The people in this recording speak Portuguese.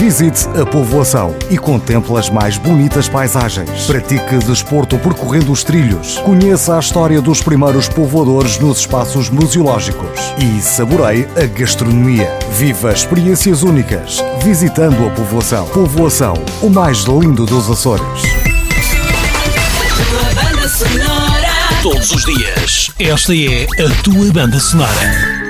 Visite a povoação e contemple as mais bonitas paisagens. Pratique desporto percorrendo os trilhos. Conheça a história dos primeiros povoadores nos espaços museológicos e saboreie a gastronomia. Viva experiências únicas visitando a povoação. Povoação, o mais lindo dos Açores. Todos os dias, esta é a tua banda sonora.